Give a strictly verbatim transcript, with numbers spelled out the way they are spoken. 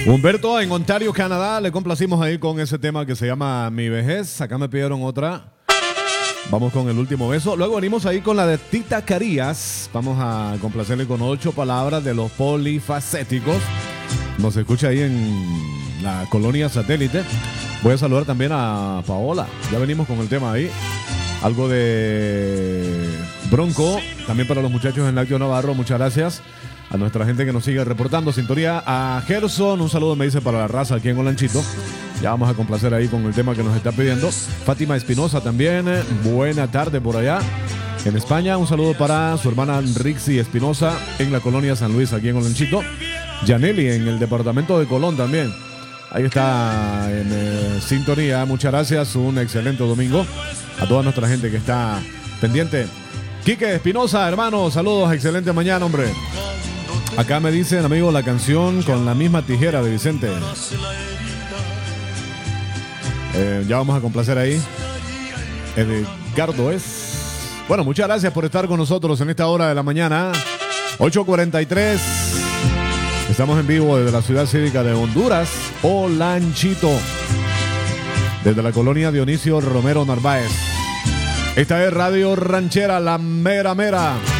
Humberto, en Ontario, Canadá, le complacimos ahí con ese tema que se llama Mi Vejez. Acá me pidieron otra. Vamos con El Último Beso. Luego venimos ahí con la de Tita Carías. Vamos a complacerle con ocho palabras de Los Polifacéticos. Nos escucha ahí en la colonia Satélite. Voy a saludar también a Paola. Ya venimos con el tema ahí. Algo de Bronco. También para los muchachos en Lácteo Navarro. Muchas gracias a nuestra gente que nos sigue reportando sintonía. A Gerson, un saludo me dice para la raza aquí en Olanchito. Ya vamos a complacer ahí con el tema que nos está pidiendo. Fátima Espinosa también, buena tarde por allá en España. Un saludo para su hermana Rixi Espinosa en la colonia San Luis aquí en Olanchito. Yaneli en el departamento de Colón también. Ahí está en eh, sintonía. Muchas gracias, un excelente domingo a toda nuestra gente que está pendiente. Quique Espinosa, hermano, saludos, excelente mañana, hombre. Acá me dicen, amigo, la canción Con la Misma Tijera de Vicente. Eh, ya vamos a complacer ahí. Edgardo es. Bueno, muchas gracias por estar con nosotros en esta hora de la mañana. ocho cuarenta y tres. Estamos en vivo desde la ciudad cívica de Honduras, Olanchito. Desde la colonia Dionisio Romero Narváez. Esta es Radio Ranchera, la mera mera.